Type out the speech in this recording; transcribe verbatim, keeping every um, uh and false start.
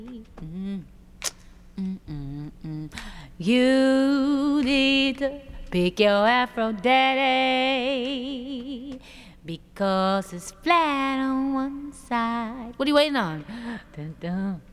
Mm, mm, mm, mm. You need to pick your Afro daddy because it's flat on one side. What are you waiting on? Dun, dun.